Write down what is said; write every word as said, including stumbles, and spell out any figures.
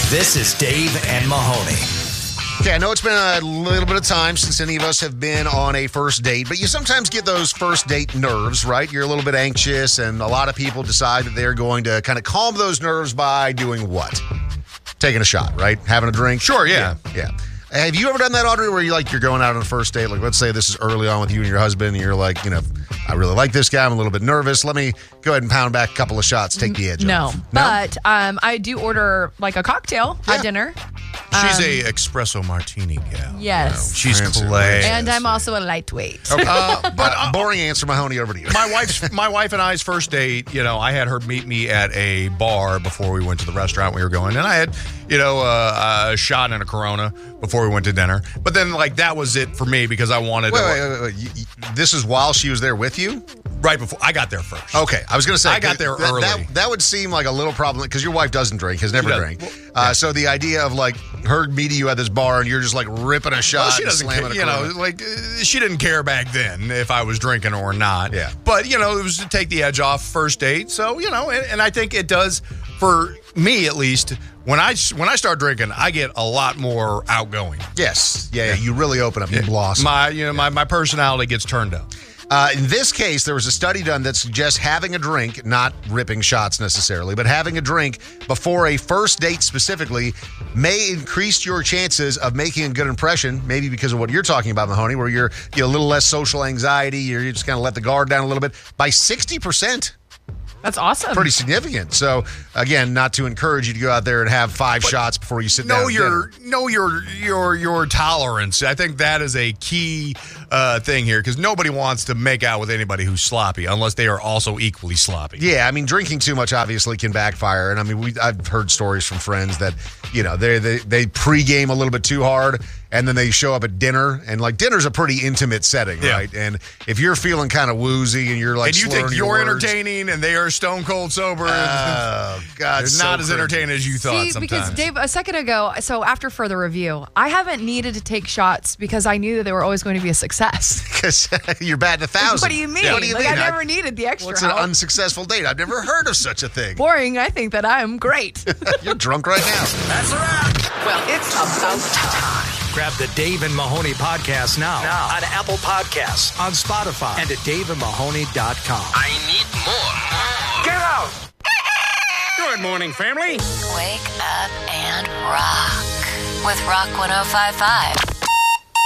This is Dave and Mahoney. Okay, I know it's been a little bit of time since any of us have been on a first date, but you sometimes get those first date nerves, right? You're a little bit anxious, and a lot of people decide that they're going to kind of calm those nerves by doing what? Taking a shot, right? Having a drink? Sure, yeah. Yeah. yeah. Have you ever done that, Audrey, where you like you're going out on a first date? Like, let's say this is early on with you and your husband, and you're like, you know, I really like this guy. I'm a little bit nervous. Let me go ahead and pound back a couple of shots, take the edge no. off. No, but um, I do order like a cocktail Yeah. at dinner. She's Um, a espresso martini gal. Yes. She's Fancy. clay. And I'm also a lightweight. Okay. Uh, but Uh, boring answer, Mahoney, over to you. my wife's my wife and I's first date, you know, I had her meet me at a bar before we went to the restaurant we were going, and I had, you know, uh, a shot and a Corona before we went to dinner. But then, like, that was it for me because I wanted Wait, to. wait, wait, wait. You- you- This is while she was there with you? Right before I got there first. Okay, I was going to say I got there that, early. That, that would seem like a little problem because your wife doesn't drink, has never She drank. doesn't. Uh, so the idea of like her meeting you at this bar and you're just like ripping a shot, Well, she and doesn't slamming care, a you know, Corona. like uh, she didn't care back then if I was drinking or not. Yeah. But you know, it was to take the edge off first date. So you know, and, and I think it does for me at least. When I when I start drinking, I get a lot more outgoing. Yes, yeah, yeah, you really open up, you blossom. My you know my, my personality gets turned up. Uh, in this case, there was a study done that suggests having a drink, not ripping shots necessarily, but having a drink before a first date specifically may increase your chances of making a good impression, maybe because of what you're talking about, Mahoney, where you're, you're a little less social anxiety, you're, you just kind of let the guard down a little bit, by sixty percent. That's awesome. Pretty significant. So, again, not to encourage you to go out there and have five but shots before you sit down. Know at your dinner. know your your your tolerance. I think that is a key uh, thing here because nobody wants to make out with anybody who's sloppy unless they are also equally sloppy. Yeah, I mean, drinking too much obviously can backfire, and I mean, we I've heard stories from friends that you know they they they pregame a little bit too hard, and then they show up at dinner, and like dinner's a pretty intimate setting, Yeah. right? And if you're feeling kind of woozy and you're like, And you slurring think your you're words, entertaining and they are stone cold sober. Oh God, They're so not as cringy. entertaining as you thought See, sometimes. because Dave, a second ago, so after further review, I haven't needed to take shots because I knew that they were always going to be a success. Because you're batting a thousand. What do you mean? What do you like mean? I never needed the extra What's an help. unsuccessful date? I've never heard of such a thing. Boring. I think that I am great. You're drunk right now. That's a wrap. Well, it's about time. Grab the Dave and Mahoney podcast now, now. on Apple Podcasts, on Spotify, and at dave and mahoney dot com. I need more. Get out. Good morning, family. Wake up and rock with Rock one oh five five.